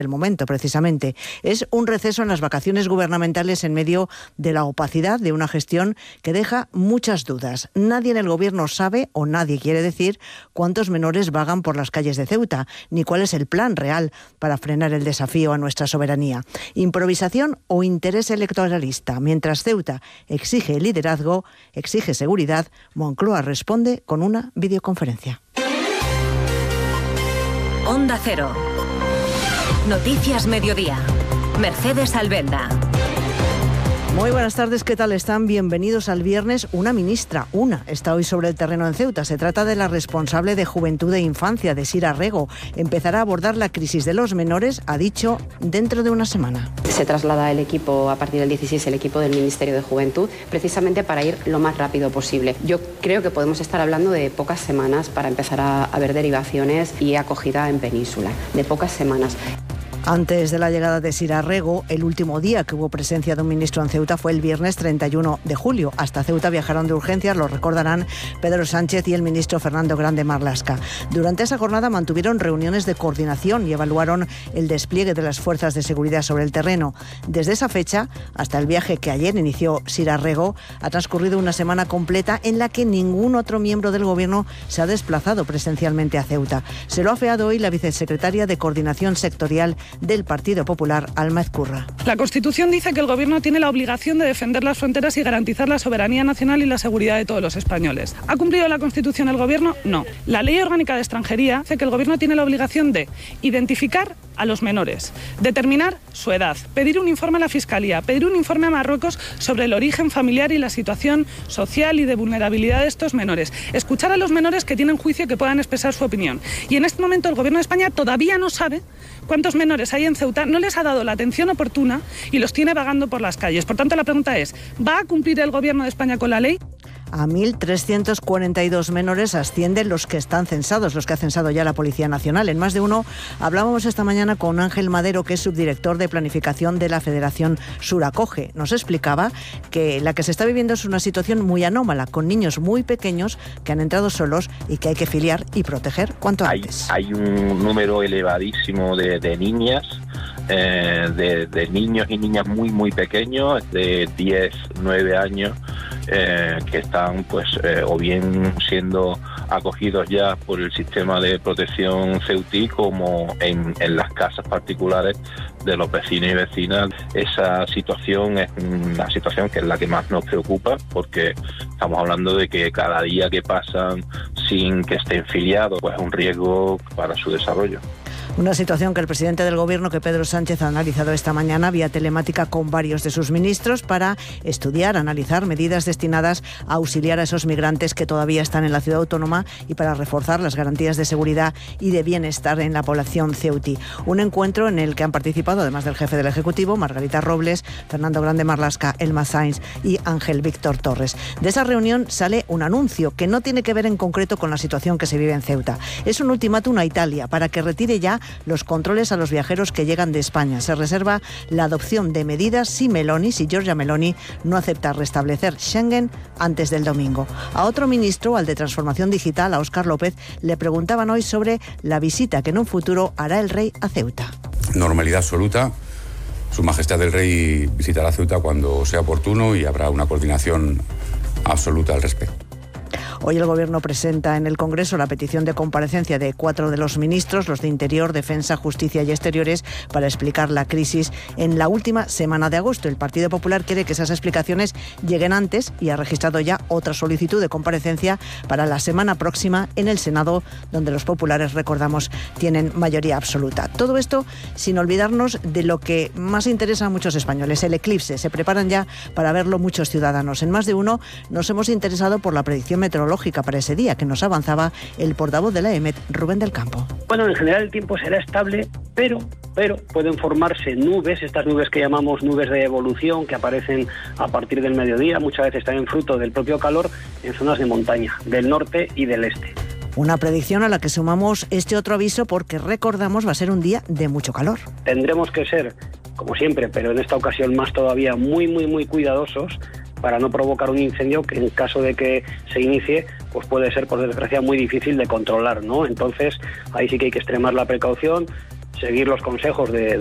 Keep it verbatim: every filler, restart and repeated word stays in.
el momento, precisamente. Es un receso en las vacaciones gubernamentales en medio de la opacidad de una gestión que deja muchas dudas. Nadie en el gobierno sabe, o nadie quiere decir, cuántos menores vagan por las calles de Ceuta, ni cuál es el plan real para frenar el desafío a nuestra soberanía. Improvisación o interés electoralista. Mientras Ceuta exige liderazgo, exige seguridad, Moncloa responde con una videoconferencia. Onda Cero. Noticias Mediodía. Mercedes Albenda. Muy buenas tardes, ¿qué tal están? Bienvenidos al viernes. Una ministra, una, está hoy sobre el terreno en Ceuta. Se trata de la responsable de Juventud e Infancia, de Sira Rego. Empezará a abordar la crisis de los menores, ha dicho, dentro de una semana. Se traslada el equipo, a partir del dieciséis, el equipo del Ministerio de Juventud, precisamente para ir lo más rápido posible. Yo creo que podemos estar hablando de pocas semanas para empezar a, a ver derivaciones y acogida en Península. De pocas semanas. Antes de la llegada de Sira Rego, el último día que hubo presencia de un ministro en Ceuta fue el viernes treinta y uno de julio. Hasta Ceuta viajaron de urgencias, lo recordarán, Pedro Sánchez y el ministro Fernando Grande Marlaska. Durante esa jornada mantuvieron reuniones de coordinación y evaluaron el despliegue de las fuerzas de seguridad sobre el terreno. Desde esa fecha hasta el viaje que ayer inició Sira Rego, ha transcurrido una semana completa en la que ningún otro miembro del gobierno se ha desplazado presencialmente a Ceuta. Se lo ha afeado hoy la vicesecretaria de Coordinación Sectorial del Partido Popular, Alma Ezcurra. La Constitución dice que el Gobierno tiene la obligación de defender las fronteras y garantizar la soberanía nacional y la seguridad de todos los españoles. ¿Ha cumplido la Constitución el Gobierno? No. La Ley Orgánica de Extranjería dice que el Gobierno tiene la obligación de identificar a los menores, determinar su edad, pedir un informe a la Fiscalía, pedir un informe a Marruecos sobre el origen familiar y la situación social y de vulnerabilidad de estos menores, escuchar a los menores que tienen juicio y que puedan expresar su opinión. Y en este momento el Gobierno de España todavía no sabe cuántos menores hay en Ceuta, no les ha dado la atención oportuna y los tiene vagando por las calles. Por tanto, la pregunta es, ¿va a cumplir el Gobierno de España con la ley? A mil trescientos cuarenta y dos menores ascienden los que están censados, los que ha censado ya la Policía Nacional. En más de uno hablábamos esta mañana con Ángel Madero, que es subdirector de planificación de la Federación Suracoge. Nos explicaba que la que se está viviendo es una situación muy anómala, con niños muy pequeños que han entrado solos y que hay que filiar y proteger cuanto hay, antes. Hay un número elevadísimo de, de niñas, eh, de, de niños y niñas muy, muy pequeños, de diez, nueve años, Eh, que están pues eh, o bien siendo acogidos ya por el sistema de protección ceutí como en, en las casas particulares de los vecinos y vecinas. Esa situación es una situación que es la que más nos preocupa, porque estamos hablando de que cada día que pasan sin que estén filiados pues es un riesgo para su desarrollo. Una situación que el presidente del Gobierno, que Pedro Sánchez, ha analizado esta mañana vía telemática con varios de sus ministros para estudiar, analizar medidas destinadas a auxiliar a esos migrantes que todavía están en la ciudad autónoma y para reforzar las garantías de seguridad y de bienestar en la población ceutí. Un encuentro en el que han participado, además del jefe del Ejecutivo, Margarita Robles, Fernando Grande Marlaska, Elma Sainz y Ángel Víctor Torres. De esa reunión sale un anuncio que no tiene que ver en concreto con la situación que se vive en Ceuta. Es un ultimátum a Italia para que retire ya los controles a los viajeros que llegan de España. Se reserva la adopción de medidas si Meloni, si Giorgia Meloni no acepta restablecer Schengen antes del domingo. A otro ministro, al de Transformación Digital, a Óscar López, le preguntaban hoy sobre la visita que en un futuro hará el rey a Ceuta. Normalidad absoluta. Su Majestad el Rey visitará Ceuta cuando sea oportuno y habrá una coordinación absoluta al respecto. Hoy el Gobierno presenta en el Congreso la petición de comparecencia de cuatro de los ministros, los de Interior, Defensa, Justicia y Exteriores, para explicar la crisis en la última semana de agosto. El Partido Popular quiere que esas explicaciones lleguen antes y ha registrado ya otra solicitud de comparecencia para la semana próxima en el Senado, donde los populares, recordamos, tienen mayoría absoluta. Todo esto sin olvidarnos de lo que más interesa a muchos españoles, el eclipse. Se preparan ya para verlo muchos ciudadanos. En más de uno nos hemos interesado por la predicción meteorológica para ese día que nos avanzaba el portavoz de la E M E T, Rubén del Campo. Bueno, en general el tiempo será estable, pero, pero pueden formarse nubes, estas nubes que llamamos nubes de evolución, que aparecen a partir del mediodía, muchas veces también fruto del propio calor, en zonas de montaña, del norte y del este. Una predicción a la que sumamos este otro aviso porque, recordamos, va a ser un día de mucho calor. Tendremos que ser, como siempre, pero en esta ocasión más todavía, muy, muy, muy cuidadosos para no provocar un incendio que en caso de que se inicie, pues puede ser, por desgracia, muy difícil de controlar, ¿no? Entonces, ahí sí que hay que extremar la precaución, seguir los consejos de